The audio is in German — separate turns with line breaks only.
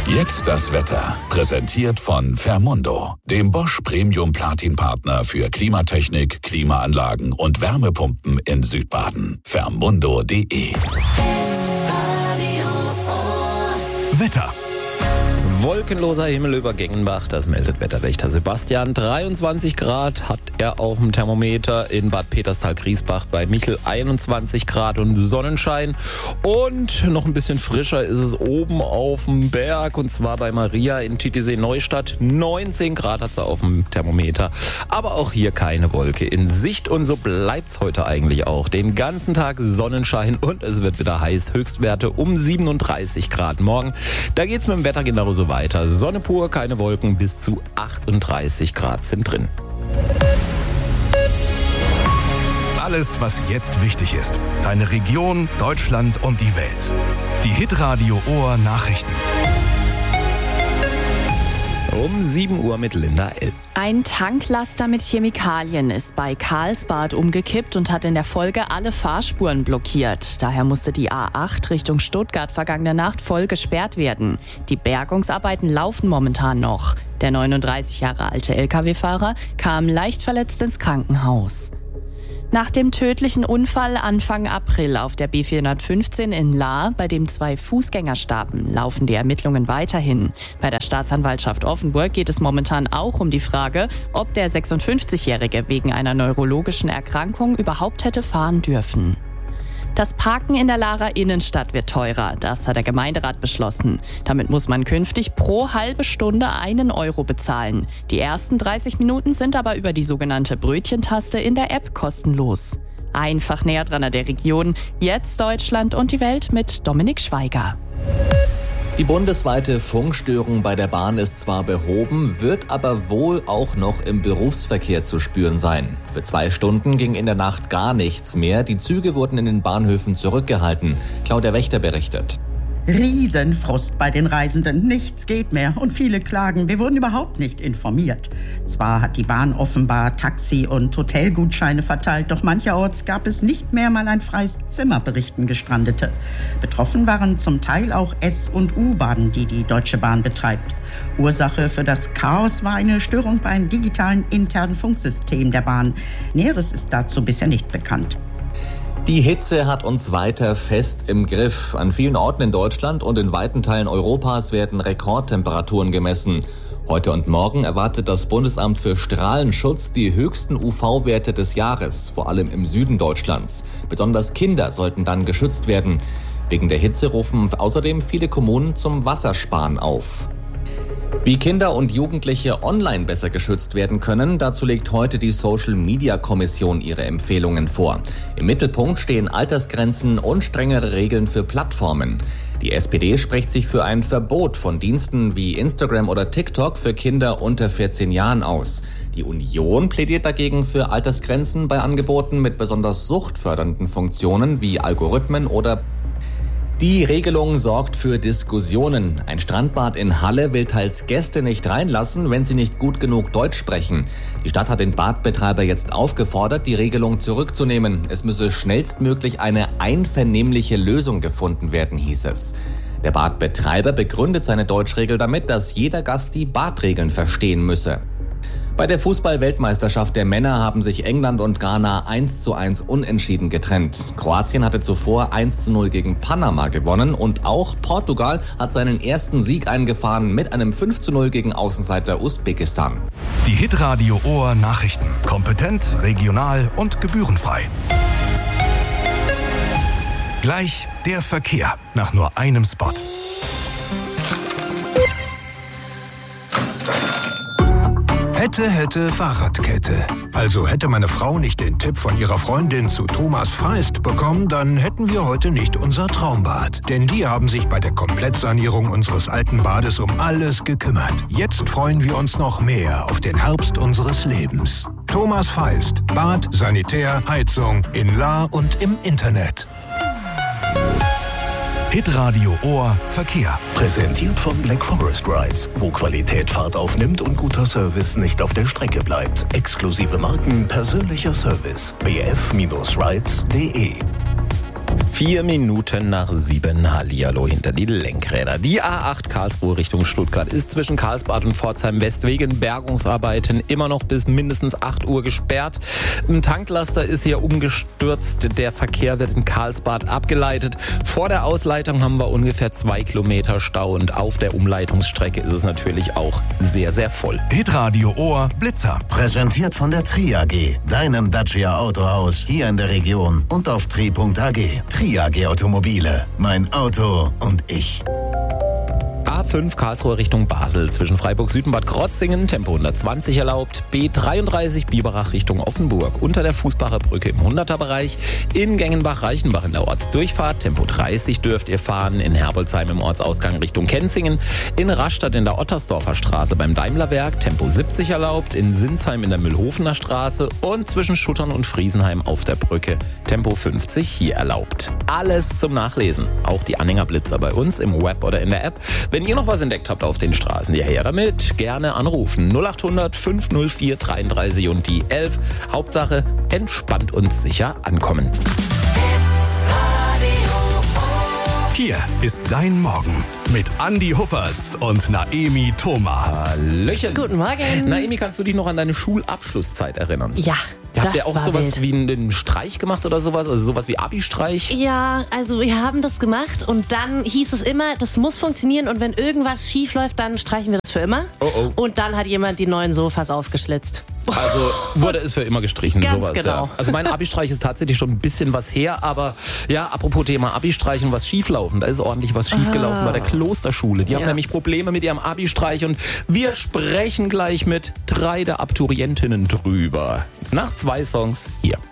Jetzt das Wetter. Präsentiert von Fermundo, dem Bosch Premium Platin Partner für Klimatechnik, Klimaanlagen und Wärmepumpen in Südbaden. Fermundo.de.
Wetter.
Wolkenloser Himmel über Gengenbach, das meldet Wetterwächter Sebastian. 23 Grad hat er auf dem Thermometer in Bad Peterstal-Griesbach, bei Michel 21 Grad und Sonnenschein. Und noch ein bisschen frischer ist es oben auf dem Berg, und zwar bei Maria in Titisee-Neustadt. 19 Grad hat sie auf dem Thermometer, aber auch hier keine Wolke in Sicht, und so bleibt's heute eigentlich auch. Den ganzen Tag Sonnenschein und es wird wieder heiß. Höchstwerte um 37 Grad morgen. Da geht's mit dem Wetter genauso weiter. Sonne pur, keine Wolken, bis zu 38 Grad sind drin.
Alles, was jetzt wichtig ist. Deine Region, Deutschland und die Welt. Die Hitradio Ohr Nachrichten.
Um 7 Uhr mit Linda L.
Ein Tanklaster mit Chemikalien ist bei Karlsbad umgekippt und hat in der Folge alle Fahrspuren blockiert. Daher musste die A8 Richtung Stuttgart vergangene Nacht voll gesperrt werden. Die Bergungsarbeiten laufen momentan noch. Der 39 Jahre alte Lkw-Fahrer kam leicht verletzt ins Krankenhaus. Nach dem tödlichen Unfall Anfang April auf der B415 in Lahr, bei dem 2 Fußgänger starben, laufen die Ermittlungen weiterhin. Bei der Staatsanwaltschaft Offenburg geht es momentan auch um die Frage, ob der 56-Jährige wegen einer neurologischen Erkrankung überhaupt hätte fahren dürfen. Das Parken in der Lahrer Innenstadt wird teurer, das hat der Gemeinderat beschlossen. Damit muss man künftig pro halbe Stunde 1 Euro bezahlen. Die ersten 30 Minuten sind aber über die sogenannte Brötchentaste in der App kostenlos. Einfach näher dran an der Region. Jetzt Deutschland und die Welt mit Dominik Schweiger.
Die bundesweite Funkstörung bei der Bahn ist zwar behoben, wird aber wohl auch noch im Berufsverkehr zu spüren sein. Für 2 Stunden ging in der Nacht gar nichts mehr. Die Züge wurden in den Bahnhöfen zurückgehalten. Claudia Wächter berichtet.
Riesenfrust bei den Reisenden, nichts geht mehr und viele klagen, wir wurden überhaupt nicht informiert. Zwar hat die Bahn offenbar Taxi- und Hotelgutscheine verteilt, doch mancherorts gab es nicht mehr mal ein freies Zimmer, berichten Gestrandete. Betroffen waren zum Teil auch S- und U-Bahnen, die die Deutsche Bahn betreibt. Ursache für das Chaos war eine Störung beim digitalen internen Funksystem der Bahn. Näheres ist dazu bisher nicht bekannt.
Die Hitze hat uns weiter fest im Griff. An vielen Orten in Deutschland und in weiten Teilen Europas werden Rekordtemperaturen gemessen. Heute und morgen erwartet das Bundesamt für Strahlenschutz die höchsten UV-Werte des Jahres, vor allem im Süden Deutschlands. Besonders Kinder sollten dann geschützt werden. Wegen der Hitze rufen außerdem viele Kommunen zum Wassersparen auf. Wie Kinder und Jugendliche online besser geschützt werden können, dazu legt heute die Social-Media-Kommission ihre Empfehlungen vor. Im Mittelpunkt stehen Altersgrenzen und strengere Regeln für Plattformen. Die SPD spricht sich für ein Verbot von Diensten wie Instagram oder TikTok für Kinder unter 14 Jahren aus. Die Union plädiert dagegen für Altersgrenzen bei Angeboten mit besonders suchtfördernden Funktionen wie Algorithmen oder Die Regelung sorgt für Diskussionen. Ein Strandbad in Halle will teils Gäste nicht reinlassen, wenn sie nicht gut genug Deutsch sprechen. Die Stadt hat den Badbetreiber jetzt aufgefordert, die Regelung zurückzunehmen. Es müsse schnellstmöglich eine einvernehmliche Lösung gefunden werden, hieß es. Der Badbetreiber begründet seine Deutschregel damit, dass jeder Gast die Badregeln verstehen müsse. Bei der Fußball-Weltmeisterschaft der Männer haben sich England und Ghana 1:1 unentschieden getrennt. Kroatien hatte zuvor 1:0 gegen Panama gewonnen und auch Portugal hat seinen ersten Sieg eingefahren mit einem 5:0 gegen Außenseiter Usbekistan.
Die Hitradio Ohr Nachrichten. Kompetent, regional und gebührenfrei. Gleich der Verkehr nach nur einem Spot. Hätte Fahrradkette. Also hätte meine Frau nicht den Tipp von ihrer Freundin zu Thomas Feist bekommen, dann hätten wir heute nicht unser Traumbad. Denn die haben sich bei der Komplettsanierung unseres alten Bades um alles gekümmert. Jetzt freuen wir uns noch mehr auf den Herbst unseres Lebens. Thomas Feist. Bad, Sanitär, Heizung in Lahr und im Internet. Hitradio Ohr Verkehr.
Präsentiert von Black Forest Rides, wo Qualität Fahrt aufnimmt und guter Service nicht auf der Strecke bleibt. Exklusive Marken, persönlicher Service. bf-rides.de
4 Minuten nach 7. Hallihallo hinter die Lenkräder. Die A8 Karlsruhe Richtung Stuttgart ist zwischen Karlsbad und Pforzheim West wegen Bergungsarbeiten immer noch bis mindestens 8 Uhr gesperrt. Ein Tanklaster ist hier umgestürzt. Der Verkehr wird in Karlsbad abgeleitet. Vor der Ausleitung haben wir ungefähr 2 Kilometer Stau und auf der Umleitungsstrecke ist es natürlich auch sehr, sehr voll.
Hitradio Ohr Blitzer.
Präsentiert von der Tri AG, deinem Dacia Autohaus hier in der Region und auf tri.ag. Tri AG Automobile. Mein Auto und ich.
A5 Karlsruhe Richtung Basel zwischen Freiburg Süd und Bad Krotzingen, Tempo 120 erlaubt. B33 Biberach Richtung Offenburg unter der Fußbacher Brücke im 100er-Bereich. In Gengenbach-Reichenbach in der Ortsdurchfahrt, Tempo 30 dürft ihr fahren. In Herbolzheim im Ortsausgang Richtung Kenzingen. In Rastatt in der Ottersdorfer Straße beim Daimlerwerk, Tempo 70 erlaubt. In Sinsheim in der Mühlhofener Straße und zwischen Schuttern und Friesenheim auf der Brücke, Tempo 50 hier erlaubt. Alles zum Nachlesen, auch die Anhängerblitzer bei uns im Web oder in der App. Wenn ihr noch was entdeckt habt auf den Straßen, ja her damit, gerne anrufen. 0800 504 33 und die 11. Hauptsache, entspannt und sicher ankommen.
Hier ist dein Morgen mit Andi Huppertz und Naemi Thoma.
Hallöchen.
Guten Morgen.
Naemi, kannst du dich noch an deine Schulabschlusszeit erinnern?
Ja,
Habt ihr auch
war
sowas
wild.
wie einen Streich gemacht oder sowas? Also sowas wie Abi-Streich?
Ja, also wir haben das gemacht und dann hieß es immer, das muss funktionieren und wenn irgendwas schief läuft, dann streichen wir das für immer.
Oh.
Und dann hat jemand die neuen Sofas aufgeschlitzt.
Also wurde es für immer gestrichen,
Ganz
sowas.
genau.
Ja. Also mein Abi-Streich ist tatsächlich schon ein bisschen was her, aber ja, apropos Thema Abi-Streich und was schieflaufen, da ist ordentlich was schiefgelaufen bei der Klosterschule. Die haben nämlich Probleme mit ihrem Abi-Streich und wir sprechen gleich mit 3 der Abiturientinnen drüber. Nach 2 Songs hier.